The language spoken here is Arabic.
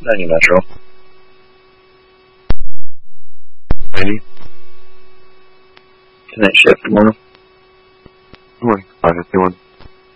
Menu Metro. Ready? Tonight shift tomorrow. Morning, 551.